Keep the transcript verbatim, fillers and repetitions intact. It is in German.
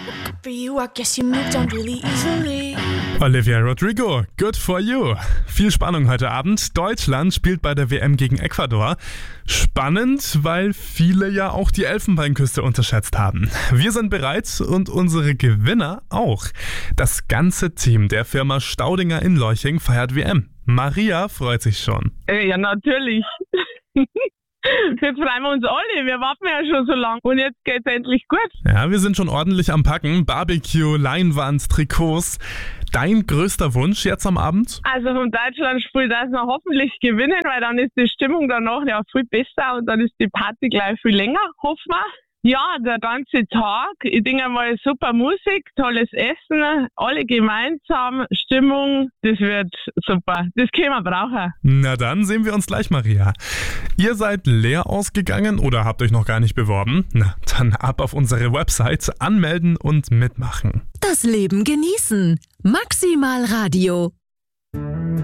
For you, I guess you moved on really easily. Olivia Rodrigo, good for you. Viel Spannung heute Abend. Deutschland spielt bei der W M gegen Ecuador. Spannend, weil viele ja auch die Elfenbeinküste unterschätzt haben. Wir sind bereit und unsere Gewinner auch. Das ganze Team der Firma Staudinger in Leuching feiert W M. Maria freut sich schon. Ja, natürlich. Jetzt freuen wir uns alle. Wir warten ja schon so lange. Und jetzt geht's endlich gut. Ja, wir sind schon ordentlich am Packen. Barbecue, Leinwand, Trikots. Dein größter Wunsch jetzt am Abend? Also vom Deutschlandspiel, dass wir hoffentlich gewinnen, weil dann ist die Stimmung danach ja viel besser und dann ist die Party gleich viel länger, hoffen wir. Ja, der ganze Tag. Ich denke mal, super Musik, tolles Essen, alle gemeinsam, Stimmung, das wird super. Das können wir brauchen. Na dann sehen wir uns gleich, Maria. Ihr seid leer ausgegangen oder habt euch noch gar nicht beworben? Na, dann ab auf unsere Website, anmelden und mitmachen. Das Leben genießen. Maximal Radio.